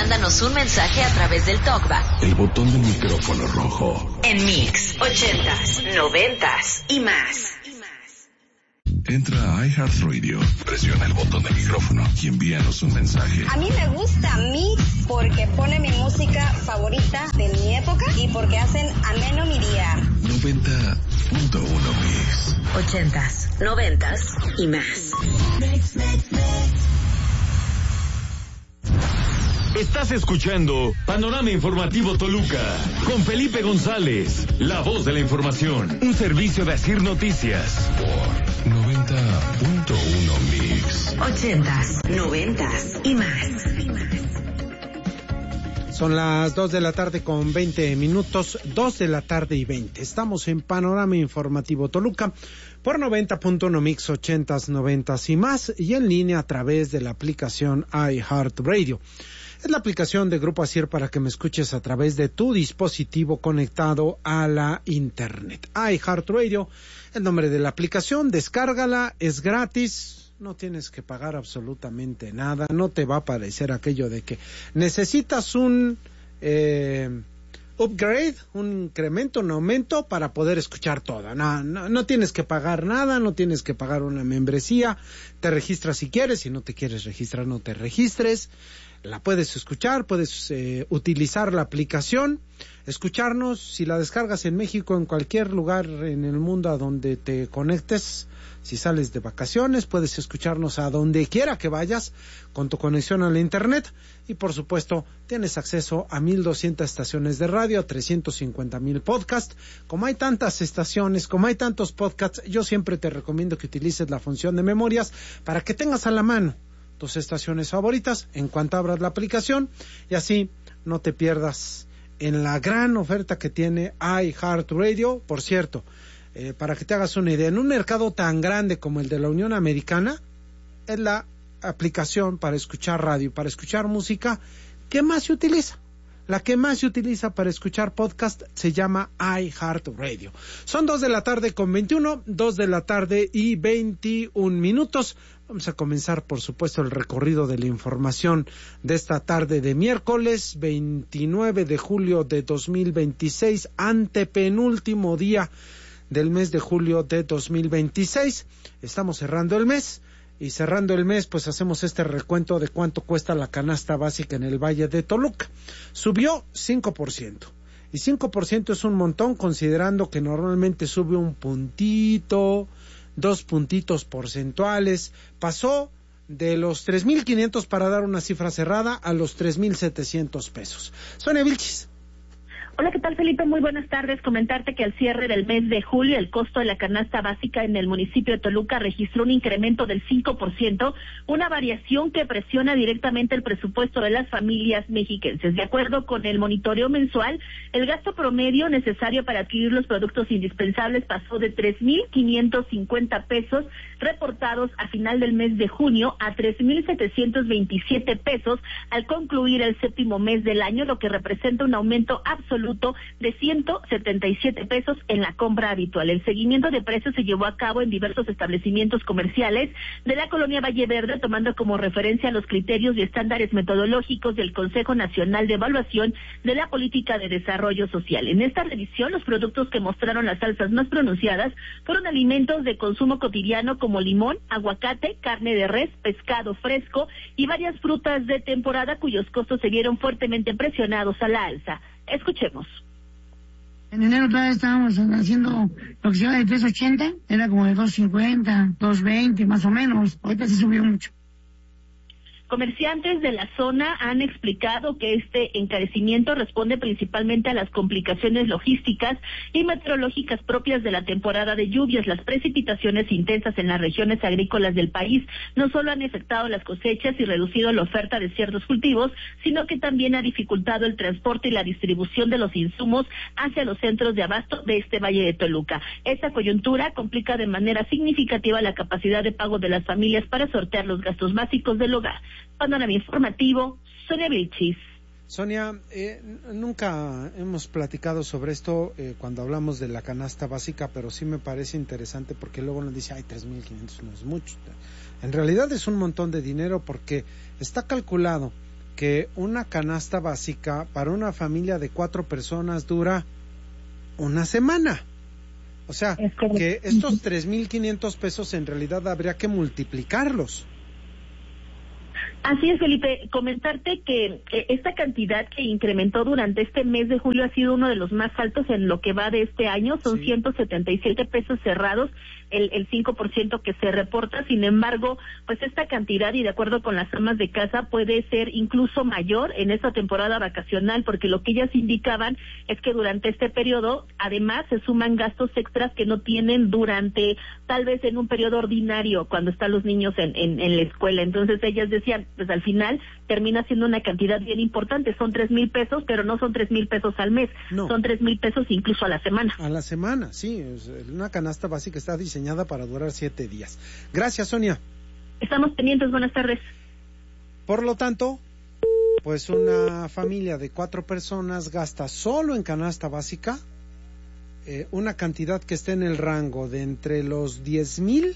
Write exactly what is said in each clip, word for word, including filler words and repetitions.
mándanos un mensaje a través del TalkBack. El botón del micrófono rojo. En Mix, ochentas, noventas y más. Entra a iHeartRadio, presiona el botón del micrófono y envíanos un mensaje. A mí me gusta Mix porque pone mi música favorita de mi época y porque hacen ameno mi día. noventa punto uno Mix. Ochentas, noventas y más. Mix, mix, mix. Estás escuchando Panorama Informativo Toluca con Felipe González, la voz de la información, un servicio de Asir Noticias. Por noventa punto uno Mix. Ochentas, noventas y más. Son las dos de la tarde con veinte minutos, dos de la tarde y veinte. Estamos en Panorama Informativo Toluca por noventa punto uno Mix, ochentas, noventas y más, y en línea a través de la aplicación iHeartRadio. Es la aplicación de Grupo Asir para que me escuches a través de tu dispositivo conectado a la internet. iHeartRadio, el nombre de la aplicación, descárgala, es gratis, no tienes que pagar absolutamente nada, no te va a aparecer aquello de que necesitas un eh, upgrade, un incremento, un aumento para poder escuchar toda. No, no, no tienes que pagar nada, no tienes que pagar una membresía, te registras si quieres, si no te quieres registrar no te registres. La puedes escuchar, puedes eh, utilizar la aplicación, escucharnos, si la descargas en México, en cualquier lugar en el mundo a donde te conectes, si sales de vacaciones, puedes escucharnos a donde quiera que vayas con tu conexión a la internet y por supuesto tienes acceso a mil doscientas estaciones de radio, a trescientos cincuenta mil podcasts. Como hay tantas estaciones, como hay tantos podcasts, yo siempre te recomiendo que utilices la función de memorias para que tengas a la mano tus estaciones favoritas en cuanto abras la aplicación y así no te pierdas en la gran oferta que tiene iHeartRadio. Por cierto, eh, para que te hagas una idea, en un mercado tan grande como el de la Unión Americana, es la aplicación para escuchar radio, para escuchar música, ¿qué más se utiliza? La que más se utiliza para escuchar podcast se llama iHeartRadio. Son dos de la tarde con veintiuno, dos de la tarde y veintiún minutos. Vamos a comenzar, por supuesto, el recorrido de la información de esta tarde de miércoles veintinueve de julio de dos mil veintiséis, antepenúltimo día del mes de julio de dos mil veintiséis. Estamos cerrando el mes. Y cerrando el mes, pues hacemos este recuento de cuánto cuesta la canasta básica en el Valle de Toluca. Subió cinco por ciento. Y cinco por ciento es un montón, considerando que normalmente sube un puntito, dos puntitos porcentuales. Pasó de los tres mil quinientos, para dar una cifra cerrada, a los tres mil setecientos pesos. Sonia Vilchis. Hola, ¿qué tal, Felipe? Muy buenas tardes. Comentarte que al cierre del mes de julio el costo de la canasta básica en el municipio de Toluca registró un incremento del cinco por ciento, una variación que presiona directamente el presupuesto de las familias mexiquenses. De acuerdo con el monitoreo mensual, el gasto promedio necesario para adquirir los productos indispensables pasó de tres mil quinientos cincuenta pesos reportados a final del mes de junio a tres mil setecientos veintisiete pesos al concluir el séptimo mes del año, lo que representa un aumento absoluto de ciento setenta y siete pesos en la compra habitual. El seguimiento de precios se llevó a cabo en diversos establecimientos comerciales de la colonia Valle Verde, tomando como referencia los criterios y estándares metodológicos del Consejo Nacional de Evaluación de la Política de Desarrollo Social. En esta revisión, los productos que mostraron las alzas más pronunciadas fueron alimentos de consumo cotidiano como limón, aguacate, carne de res, pescado fresco y varias frutas de temporada cuyos costos se vieron fuertemente presionados a la alza. Escuchemos. En enero todavía estábamos haciendo lo que se llama de tres ochenta, era como de dos cincuenta, dos veinte más o menos. Ahorita se subió mucho. Comerciantes de la zona han explicado que este encarecimiento responde principalmente a las complicaciones logísticas y meteorológicas propias de la temporada de lluvias. Las precipitaciones intensas en las regiones agrícolas del país no solo han afectado las cosechas y reducido la oferta de ciertos cultivos, sino que también ha dificultado el transporte y la distribución de los insumos hacia los centros de abasto de este Valle de Toluca. Esta coyuntura complica de manera significativa la capacidad de pago de las familias para sortear los gastos básicos del hogar. Panorama Informativo, Sonia Vilchis. Sonia, eh, nunca hemos platicado sobre esto eh, cuando hablamos de la canasta básica, pero sí me parece interesante porque luego nos dice, ay, tres mil quinientos no es mucho. En realidad es un montón de dinero porque está calculado que una canasta básica para una familia de cuatro personas dura una semana. O sea, que estos tres mil quinientos pesos en realidad habría que multiplicarlos. Así es, Felipe. Comentarte que eh, esta cantidad que incrementó durante este mes de julio ha sido uno de los más altos en lo que va de este año. Son sí. ciento setenta y siete pesos cerrados, el, el cinco por ciento que se reporta. Sin embargo, pues esta cantidad, y de acuerdo con las amas de casa, puede ser incluso mayor en esta temporada vacacional, porque lo que ellas indicaban es que durante este periodo, además, se suman gastos extras que no tienen durante, tal vez en un periodo ordinario, cuando están los niños en, en, en la escuela. Entonces ellas decían, pues al final termina siendo una cantidad bien importante. Son tres mil pesos, pero no son tres mil pesos al mes, no. Son tres mil pesos incluso a la semana. A la semana, sí. Una canasta básica está diseñada para durar siete días. Gracias, Sonia. Estamos pendientes, buenas tardes. Por lo tanto, pues una familia de cuatro personas gasta solo en canasta básica eh, una cantidad que esté en el rango de entre los diez mil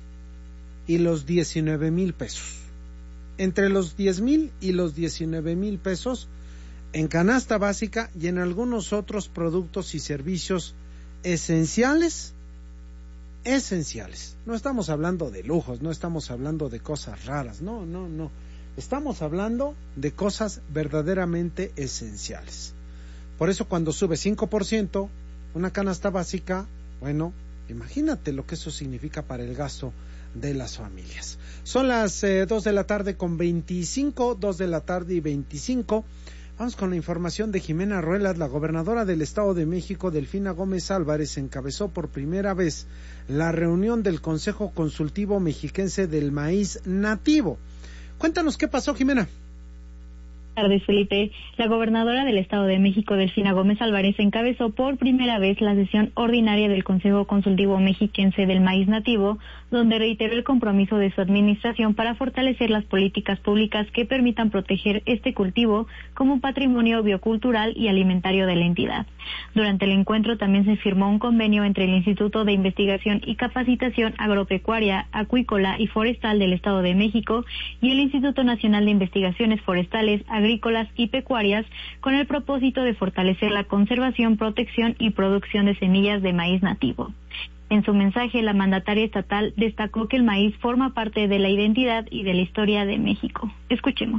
y los diecinueve mil pesos. Entre los diez mil y los diecinueve mil pesos en canasta básica y en algunos otros productos y servicios esenciales, esenciales. No estamos hablando de lujos, no estamos hablando de cosas raras, no, no, no. Estamos hablando de cosas verdaderamente esenciales. Por eso cuando sube cinco por ciento una canasta básica, bueno, imagínate lo que eso significa para el gasto de las familias. Son las eh, dos de la tarde con veinticinco, dos de la tarde y veinticinco. Vamos con la información de Jimena Ruelas. La gobernadora del Estado de México, Delfina Gómez Álvarez, encabezó por primera vez la reunión del Consejo Consultivo Mexiquense del Maíz Nativo. Cuéntanos qué pasó, Jimena. Buenas tardes, Felipe. La gobernadora del Estado de México, Delfina Gómez Álvarez, encabezó por primera vez la sesión ordinaria del Consejo Consultivo Mexiquense del Maíz Nativo, donde reiteró el compromiso de su administración para fortalecer las políticas públicas que permitan proteger este cultivo como patrimonio biocultural y alimentario de la entidad. Durante el encuentro también se firmó un convenio entre el Instituto de Investigación y Capacitación Agropecuaria, Acuícola y Forestal del Estado de México y el Instituto Nacional de Investigaciones Forestales, Agrícolas y Pecuarias, con el propósito de fortalecer la conservación, protección y producción de semillas de maíz nativo. En su mensaje, la mandataria estatal destacó que el maíz forma parte de la identidad y de la historia de México. Escuchemos.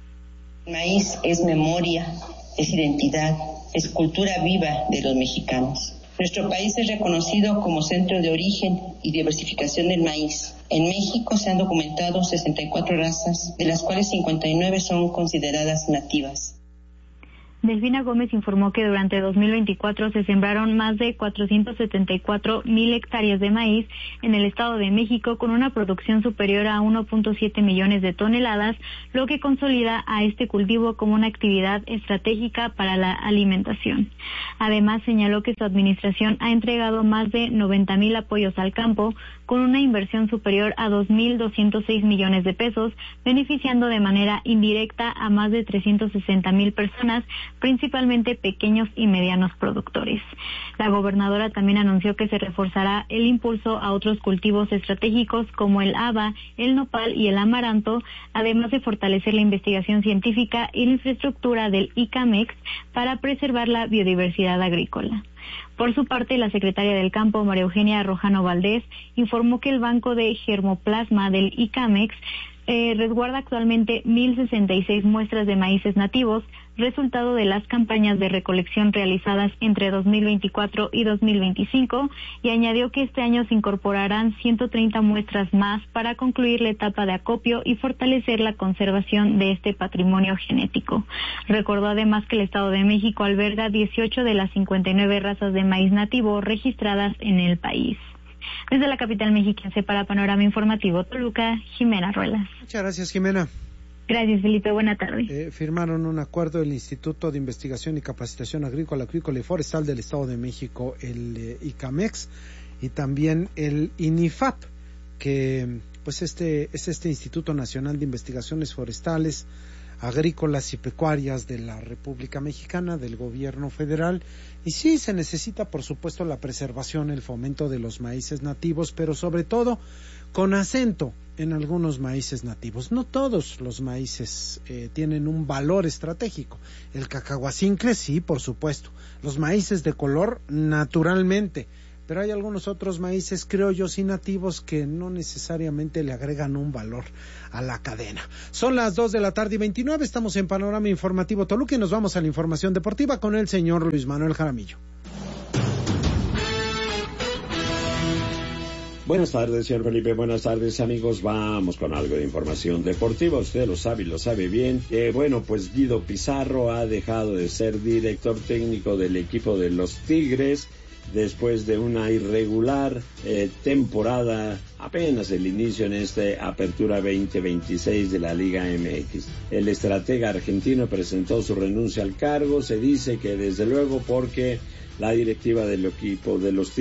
El maíz es memoria, es identidad, es cultura viva de los mexicanos. Nuestro país es reconocido como centro de origen y diversificación del maíz. En México se han documentado sesenta y cuatro razas, de las cuales cincuenta y nueve son consideradas nativas. Delfina Gómez informó que durante dos mil veinticuatro se sembraron más de cuatrocientos setenta y cuatro mil hectáreas de maíz en el Estado de México, con una producción superior a uno punto siete millones de toneladas, lo que consolida a este cultivo como una actividad estratégica para la alimentación. Además, señaló que su administración ha entregado más de noventa mil apoyos al campo, con una inversión superior a dos mil doscientos seis millones de pesos, beneficiando de manera indirecta a más de trescientos sesenta mil personas, principalmente pequeños y medianos productores. La gobernadora también anunció que se reforzará el impulso a otros cultivos estratégicos como el haba, el nopal y el amaranto, además de fortalecer la investigación científica y la infraestructura del ICAMEX para preservar la biodiversidad agrícola. Por su parte, la secretaria del Campo, María Eugenia Rojano Valdés, informó que el Banco de Germoplasma del ICAMEX eh, resguarda actualmente mil sesenta y seis muestras de maíces nativos, resultado de las campañas de recolección realizadas entre dos mil veinticuatro y dos mil veinticinco, y añadió que este año se incorporarán ciento treinta muestras más para concluir la etapa de acopio y fortalecer la conservación de este patrimonio genético. Recordó además que el Estado de México alberga dieciocho de las cincuenta y nueve razas de maíz nativo registradas en el país. Desde la capital mexiquense para Panorama Informativo Toluca, Jimena Ruelas. Muchas gracias, Jimena. Gracias, Felipe. Buena tarde. Eh, firmaron un acuerdo el Instituto de Investigación y Capacitación Agrícola, Acuícola y Forestal del Estado de México, el eh, ICAMEX, y también el INIFAP, que pues este es este Instituto Nacional de Investigaciones Forestales, Agrícolas y Pecuarias de la República Mexicana, del Gobierno Federal. Y sí, se necesita, por supuesto, la preservación, el fomento de los maíces nativos, pero sobre todo con acento en algunos maíces nativos. No todos los maíces eh, tienen un valor estratégico. El cacahuacincle sí, por supuesto. Los maíces de color, naturalmente. Pero hay algunos otros maíces criollos y nativos que no necesariamente le agregan un valor a la cadena. Son las dos de la tarde y veintinueve, estamos en Panorama Informativo Toluca y nos vamos a la información deportiva con el señor Luis Manuel Jaramillo. Buenas tardes, señor Felipe. Buenas tardes, amigos. Vamos con algo de información deportiva. Usted lo sabe y lo sabe bien. Eh, bueno, pues Guido Pizarro ha dejado de ser director técnico del equipo de los Tigres después de una irregular eh, temporada, apenas el inicio en esta apertura veinte veintiséis de la Liga M X. El estratega argentino presentó su renuncia al cargo. Se dice que desde luego porque la directiva del equipo de los Tigres